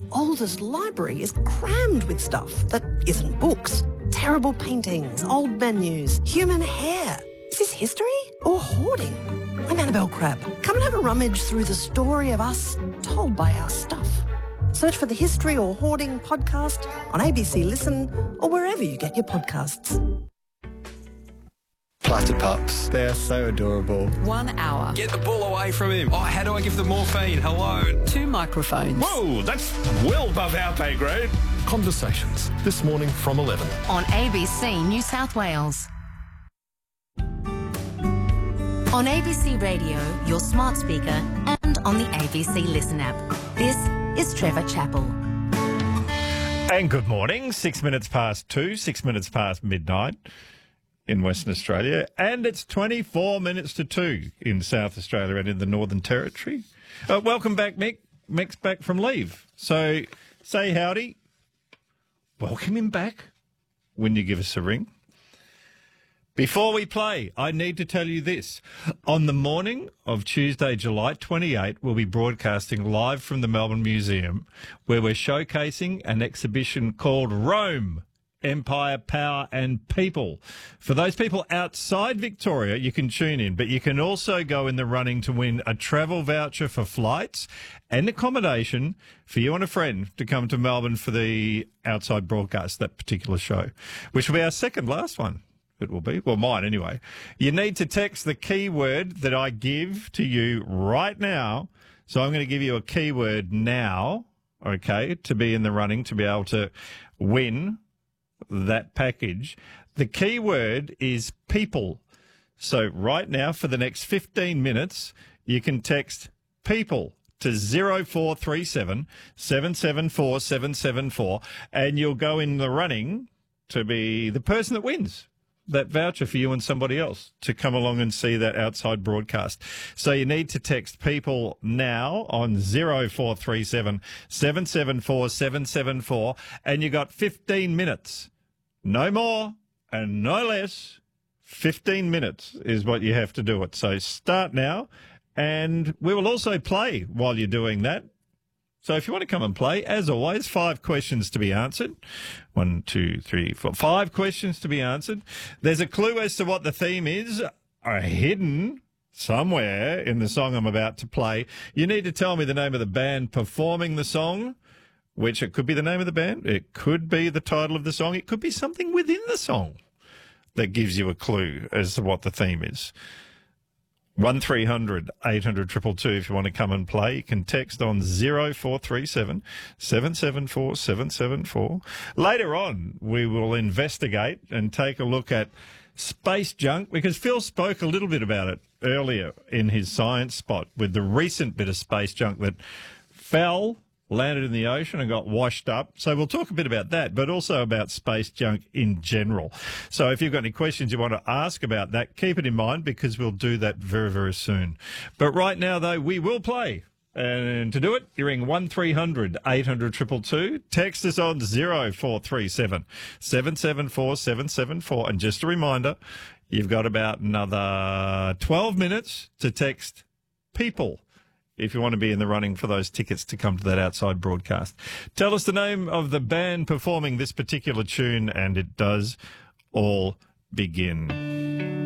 oldest library is crammed with stuff that isn't books. Terrible paintings, old menus, human hair. Is this history or hoarding? I'm Annabelle Crabb. Come and have a rummage through the story of us told by our stuff. Search for the History or Hoarding podcast on ABC Listen or wherever you get your podcasts. Platypups. They're so adorable. 1 hour. Get the ball away from him. Oh, how do I give them morphine? Hello. 2 microphones. Whoa, that's well above our pay grade. Conversations, this morning from 11. On ABC New South Wales. On ABC Radio, your smart speaker, and on the ABC Listen app. This is Trevor Chappell. And good morning. 6 minutes past 2, 6 minutes past midnight in Western Australia, and it's 24 minutes to 2 in South Australia and in the Northern Territory. Welcome back, Mick. Mick's back from leave. So say howdy. Welcome him back when you give us a ring. Before we play, I need to tell you this. On the morning of Tuesday, July 28, we'll be broadcasting live from the Melbourne Museum, where we're showcasing an exhibition called Rome, Empire, Power and People. For those people outside Victoria, you can tune in, but you can also go in the running to win a travel voucher for flights and accommodation for you and a friend to come to Melbourne for the outside broadcast, that particular show, which will be our second last one. It will be. Well, mine anyway. You need to text the keyword that I give to you right now. So I'm going to give you a keyword now, okay, to be in the running, to be able to win that package. The keyword is people. So right now, for the next 15 minutes, you can text people to 0437 774 774, and you'll go in the running to be the person that wins that voucher for you and somebody else to come along and see that outside broadcast. So you need to text people now on 0437 774 774, and you got 15 minutes. No more and no less. 15 minutes is what you have to do it. So start now, and we will also play while you're doing that. So if you want to come and play, as always, 5 questions to be answered. 1, 2, 3, 4. 5 questions to be answered. There's a clue as to what the theme is, hidden somewhere in the song I'm about to play. You need to tell me the name of the band performing the song, which it could be the name of the band, it could be the title of the song, it could be something within the song that gives you a clue as to what the theme is. 1300 800 222 if you want to come and play. You can text on 0437 774 774. Later on, we will investigate and take a look at space junk, because Phil spoke a little bit about it earlier in his science spot with the recent bit of space junk that fell, landed in the ocean and got washed up. So we'll talk a bit about that, but also about space junk in general. So if you've got any questions you want to ask about that, keep it in mind, because we'll do that very, very soon. But right now, though, we will play. And to do it, you ring 1300 800 222. Text us on 0437 774 774. And just a reminder, you've got about another 12 minutes to text people if you want to be in the running for those tickets to come to that outside broadcast. Tell us the name of the band performing this particular tune, and it does all begin.